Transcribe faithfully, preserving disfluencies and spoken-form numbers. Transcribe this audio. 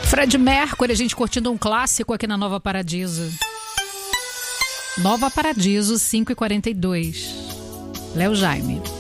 Fred Mercury, a gente curtindo um clássico aqui na Nova Paradiso. Nova Paradiso, cinco e quarenta e dois. Léo Jaime.